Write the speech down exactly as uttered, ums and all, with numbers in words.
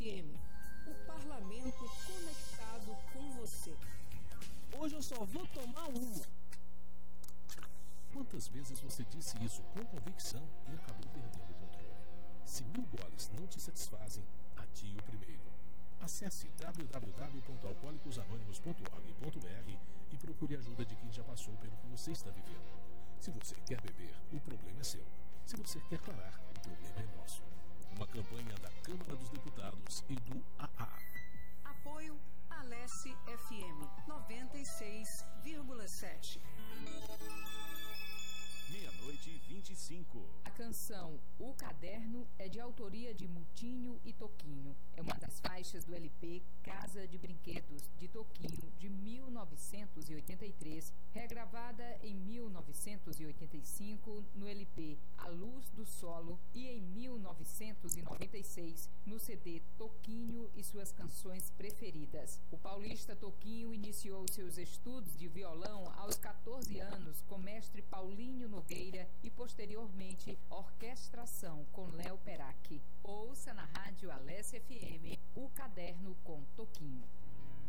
M, o parlamento conectado com você. Hoje eu só vou tomar uma. Quantas vezes você disse isso com convicção e acabou perdendo o controle? Se mil goles não te satisfazem, adie o primeiro. Acesse w w w ponto alcoólicos anônimos ponto org ponto b r e procure ajuda de quem já passou pelo que você está vivendo. Se você quer beber, o problema é seu. Se você quer parar, o problema é nosso. Uma campanha da Câmara dos Deputados e do A A. Apoio Alesse F M noventa e seis vírgula sete. Meia-noite e vinte e cinco. A canção O Caderno é de autoria de Mutinho e Toquinho. É uma das faixas do L P Casa de Brinquedos, de Toquinho, de mil novecentos e oitenta e três, regravada em mil novecentos e oitenta e cinco no L P A Luz do Solo e em mil novecentos e noventa e seis no C D Toquinho e Suas Canções Preferidas. O paulista Toquinho iniciou seus estudos de violão aos catorze anos com mestre Paulinho Nogueira e posteriormente orquestração com Léo Perac. Ouça na rádio Alesse F M O Caderno com Toquinho.